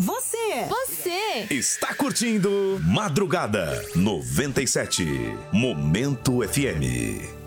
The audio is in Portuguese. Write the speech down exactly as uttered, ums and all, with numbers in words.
Você. Você. Está curtindo Madrugada noventa e sete. Momento F M.